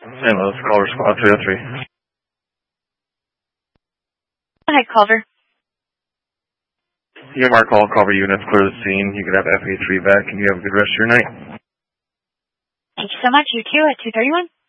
St. Louis, Culver Squad 303. Hi, Culver. EMR call, Culver units, clear the scene. You can have FA3 back, and you have a good rest of your night. Thank you so much. You too at 231.